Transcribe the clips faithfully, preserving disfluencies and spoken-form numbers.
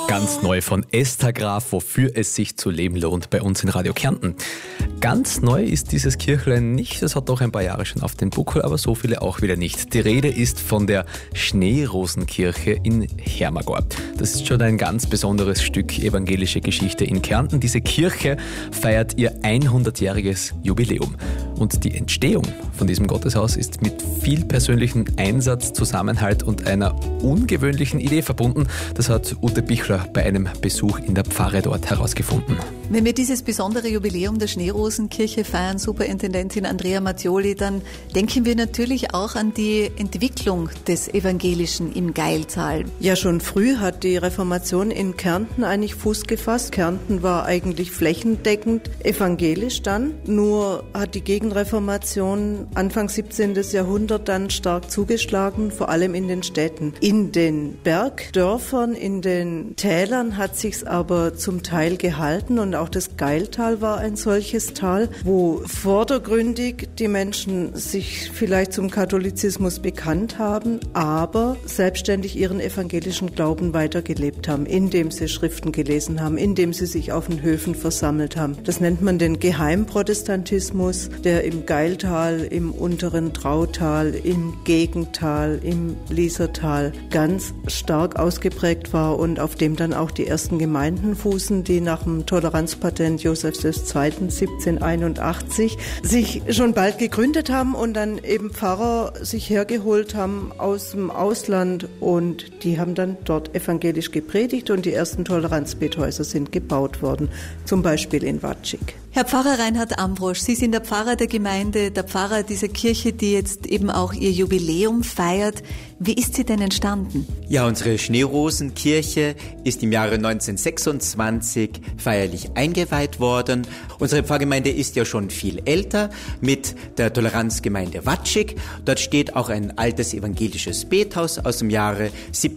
Ganz neu von Esther Graf, wofür es sich zu leben lohnt, bei uns in Radio Kärnten. Ganz neu ist dieses Kirchlein nicht, es hat doch ein paar Jahre schon auf den Buckel, aber so viele auch wieder nicht. Die Rede ist von der Schneerosenkirche in Hermagor. Das ist schon ein ganz besonderes Stück evangelische Geschichte in Kärnten. Diese Kirche feiert ihr hundertjähriges Jubiläum. Und die Entstehung von diesem Gotteshaus ist mit viel persönlichem Einsatz, Zusammenhalt und einer ungewöhnlichen Idee verbunden. Das hat Ute Bichler bei einem Besuch in der Pfarre dort herausgefunden. Wenn wir dieses besondere Jubiläum der Schneerosenkirche feiern, Superintendentin Andrea Mattioli, dann denken wir natürlich auch an die Entwicklung des Evangelischen im Gailtal. Ja, schon früh hat die Reformation in Kärnten eigentlich Fuß gefasst. Kärnten war eigentlich flächendeckend evangelisch dann, nur hat die Gegenreformation Anfang siebzehnten. Jahrhundert dann stark zugeschlagen, vor allem in den Städten. In den Bergdörfern, in den Tälern hat sich's aber zum Teil gehalten und auch das Gailtal war ein solches Tal, wo vordergründig die Menschen sich vielleicht zum Katholizismus bekannt haben, aber selbstständig ihren evangelischen Glauben weitergelebt haben, indem sie Schriften gelesen haben, indem sie sich auf den Höfen versammelt haben. Das nennt man den Geheimprotestantismus, der im Gailtal, im unteren Trautal, im Gegental, im Liesertal ganz stark ausgeprägt war und auf dem dann auch die ersten Gemeinden fußen, die nach dem Toleranzpatent Joseph der Zweite siebzehnhunderteinundachtzig sich schon bald gegründet haben und dann eben Pfarrer sich hergeholt haben aus dem Ausland und die haben dann dort evangelisch gepredigt und die ersten Toleranzbethäuser sind gebaut worden, zum Beispiel in Watschig. Herr Pfarrer Reinhard Ambrosch, Sie sind der Pfarrer der Gemeinde, der Pfarrer dieser Kirche, die jetzt eben auch ihr Jubiläum feiert. Wie ist sie denn entstanden? Ja, unsere Schneerosenkirche ist im Jahre neunzehnhundertsechsundzwanzig feierlich eingeweiht worden. Unsere Pfarrgemeinde ist ja schon viel älter mit der Toleranzgemeinde Watschig. Dort steht auch ein altes evangelisches Bethaus aus dem Jahre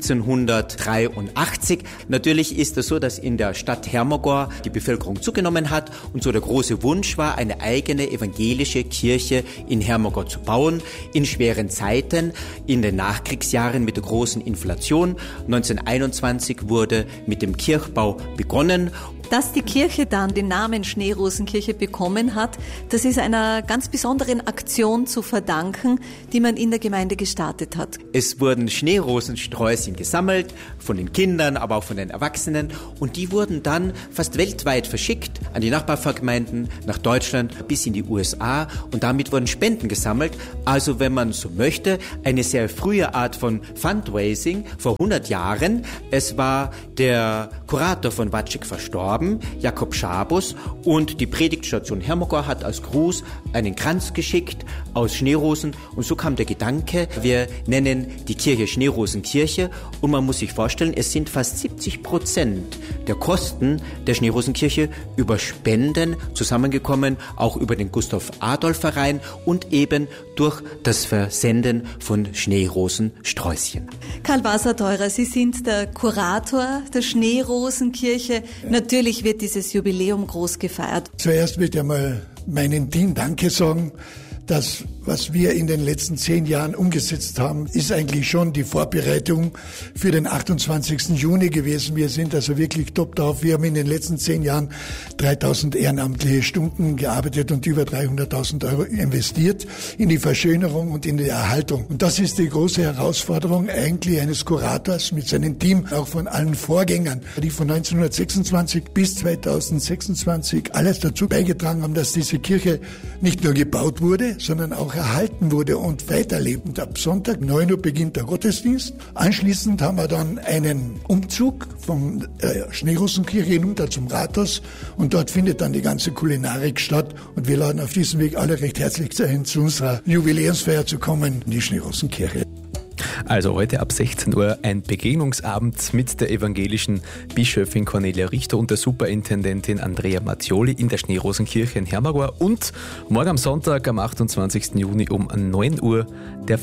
siebzehnhundertdreiundachtzig. Natürlich ist es so, dass in der Stadt Hermagor die Bevölkerung zugenommen hat und so der große Wunsch war, eine eigene evangelische Kirche in Hermagor zu bauen. In schweren Zeiten, in den Nachkriegsjahren mit der großen Inflation. neunzehnhunderteinundzwanzig wurde mit dem Kirchbau begonnen. Dass die Kirche dann den Namen Schneerosenkirche bekommen hat, das ist einer ganz besonderen Aktion zu verdanken, die man in der Gemeinde gestartet hat. Es wurden Schneerosensträußchen gesammelt, von den Kindern, aber auch von den Erwachsenen. Und die wurden dann fast weltweit verschickt an die Nachbargemeinden, nach Deutschland bis in die U S A. Und damit wurden Spenden gesammelt. Also wenn man so möchte, eine sehr frühe Art von Fundraising vor hundert Jahren. Es war der Kurator von Watschig verstorben, Jakob Schabus, und die Predigtstation Hermagor hat als Gruß einen Kranz geschickt aus Schneerosen und so kam der Gedanke, wir nennen die Kirche Schneerosenkirche und man muss sich vorstellen, es sind fast siebzig Prozent der Kosten der Schneerosenkirche über Spenden zusammengekommen, auch über den Gustav-Adolf-Verein und eben durch das Versenden von Schneerosensträußchen. Karl Wasserteurer, Sie sind der Kurator der Schneerosenkirche. Natürlich wird dieses Jubiläum groß gefeiert. Zuerst will ich einmal meinem Team Danke sagen. Das, was wir in den letzten zehn Jahren umgesetzt haben, ist eigentlich schon die Vorbereitung für den achtundzwanzigsten Juni gewesen. Wir sind also wirklich top drauf. Wir haben in den letzten zehn Jahren dreitausend ehrenamtliche Stunden gearbeitet und über dreihunderttausend Euro investiert in die Verschönerung und in die Erhaltung. Und das ist die große Herausforderung eigentlich eines Kurators mit seinem Team, auch von allen Vorgängern, die von neunzehnhundertsechsundzwanzig bis zweitausendsechsundzwanzig alles dazu beigetragen haben, dass diese Kirche nicht nur gebaut wurde, sondern auch erhalten wurde und weiterlebt. Und ab Sonntag neun Uhr beginnt der Gottesdienst. Anschließend haben wir dann einen Umzug von der Schneerosenkirche hinunter zum Rathaus und dort findet dann die ganze Kulinarik statt und wir laden auf diesem Weg alle recht herzlich ein, zu unserer Jubiläumsfeier zu kommen in die Schneerosenkirche. Also heute ab sechzehn Uhr ein Begegnungsabend mit der evangelischen Bischöfin Cornelia Richter und der Superintendentin Andrea Mattioli in der Schneerosenkirche in Hermagor und morgen am Sonntag am achtundzwanzigsten Juni um neun Uhr der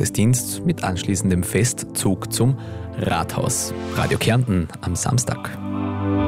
Festgottesdienst mit anschließendem Festzug zum Rathaus. Radio Kärnten am Samstag.